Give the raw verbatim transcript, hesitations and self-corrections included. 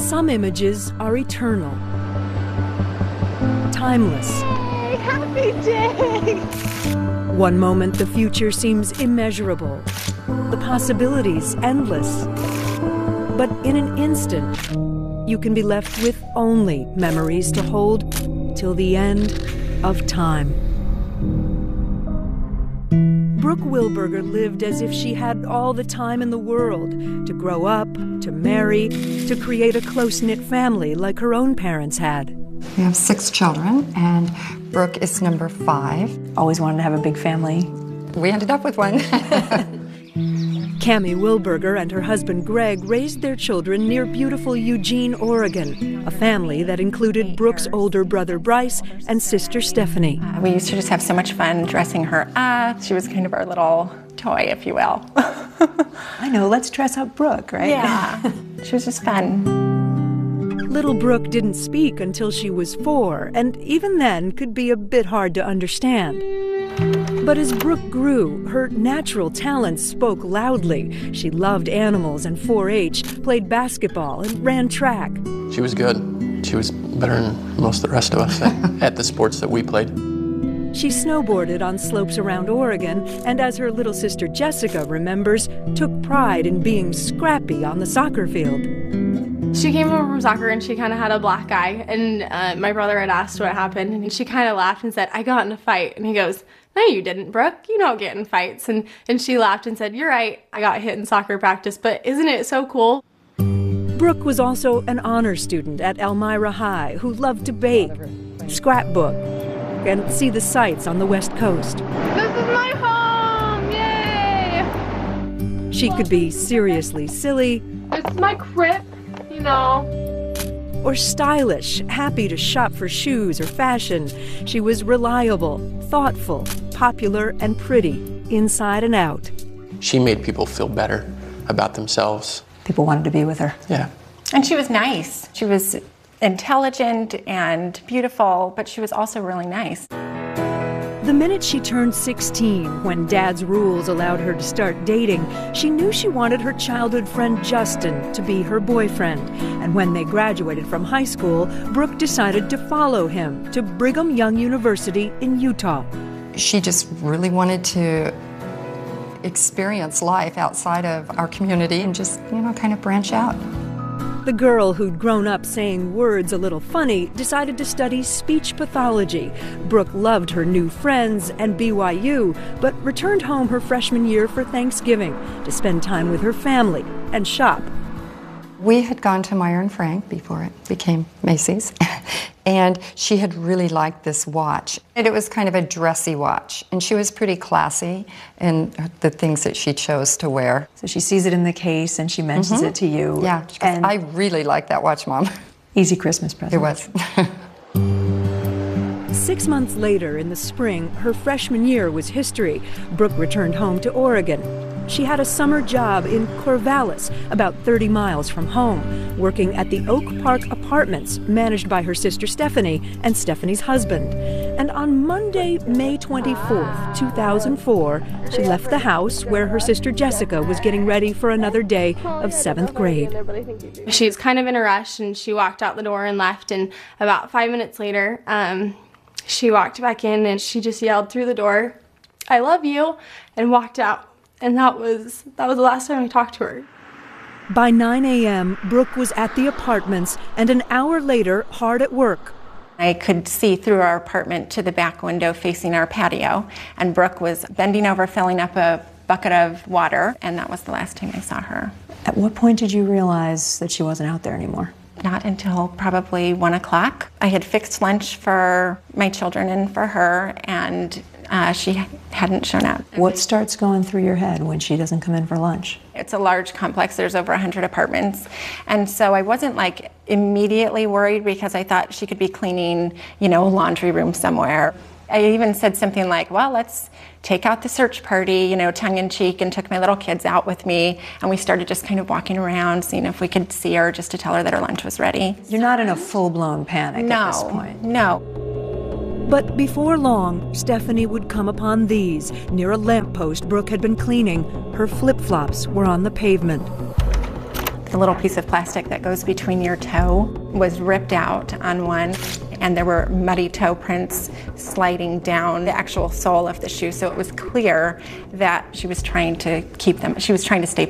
Some images are eternal, timeless. Yay, happy day! One moment the future seems immeasurable, the possibilities endless. But in an instant, you can be left with only memories to hold till the end of time. Brooke Wilberger lived as if she had all the time in the world to grow up, to marry, to create a close-knit family like her own parents had. We have six children, and Brooke is number five. Always wanted to have a big family. We ended up with one. Cammie Wilberger and her husband Greg raised their children near beautiful Eugene, Oregon, a family that included Brooke's older brother Bryce and sister Stephanie. Uh, we used to just have so much fun dressing her up. She was kind of our little toy, if you will. I know, let's dress up Brooke, right? Yeah, she was just fun. Little Brooke didn't speak until she was four, and even then could be a bit hard to understand. But as Brooke grew, her natural talents spoke loudly. She loved animals and four H, played basketball, and ran track. She was good. She was better than most of the rest of us at, at the sports that we played. She snowboarded on slopes around Oregon, and as her little sister Jessica remembers, took pride in being scrappy on the soccer field. She came home from soccer and she kind of had a black eye, and uh, my brother had asked what happened, and she kind of laughed and said, "I got in a fight." And he goes, "No, you didn't, Brooke. You don't get in fights." And, and she laughed and said, "You're right, I got hit in soccer practice, but isn't it so cool?" Brooke was also an honor student at Elmira High who loved to bake, scrapbook, and see the sights on the West Coast. This is my home! Yay! She could be seriously silly. It's my crib, you know. Or stylish, happy to shop for shoes or fashion. She was reliable, thoughtful, popular, and pretty, inside and out. She made people feel better about themselves. People wanted to be with her. Yeah. And she was nice. She was intelligent and beautiful, but she was also really nice. The minute she turned sixteen, when Dad's rules allowed her to start dating, she knew she wanted her childhood friend Justin to be her boyfriend. And when they graduated from high school, Brooke decided to follow him to Brigham Young University in Utah. She just really wanted to experience life outside of our community and just, you know, kind of branch out. The girl who'd grown up saying words a little funny decided to study speech pathology. Brooke loved her new friends and B Y U, but returned home her freshman year for Thanksgiving to spend time with her family and shop. We had gone to Meyer and Frank before it became Macy's, and she had really liked this watch. And it was kind of a dressy watch, and she was pretty classy in the things that she chose to wear. So she sees it in the case and she mentions Mm-hmm. it to you. Yeah, she goes, and I really like that watch, Mom. easy Christmas present. It was. Six months later, in the spring, her freshman year was history. Brooke returned home to Oregon. She had a summer job in Corvallis, about thirty miles from home, working at the Oak Park Apartments, managed by her sister Stephanie and Stephanie's husband. And on Monday, May twenty-fourth, two thousand four, she left the house where her sister Jessica was getting ready for another day of seventh grade. She was kind of in a rush, and she walked out the door and left, and about five minutes later, um, she walked back in and she just yelled through the door, "I love you," and walked out. And that was that was the last time I talked to her. By nine a.m., Brooke was at the apartments, and an hour later, hard at work. I could see through our apartment to the back window facing our patio, and Brooke was bending over filling up a bucket of water, and that was the last time I saw her. At what point did you realize that she wasn't out there anymore? Not until probably one o'clock. I had fixed lunch for my children and for her, and uh, she hadn't shown up. What starts going through your head when she doesn't come in for lunch? It's a large complex. There's over one hundred apartments. And so I wasn't like immediately worried because I thought she could be cleaning, you know, a laundry room somewhere. I even said something like, well, let's take out the search party, you know, tongue in cheek, and took my little kids out with me. And we started just kind of walking around, seeing if we could see her, just to tell her that her lunch was ready. You're not in a full-blown panic no, at this point. No. But before long, Stephanie would come upon these. Near a lamppost Brooke had been cleaning, her flip-flops were on the pavement. The little piece of plastic that goes between your toe was ripped out on one, and there were muddy toe prints sliding down the actual sole of the shoe, so it was clear that she was trying to keep them, she was trying to stay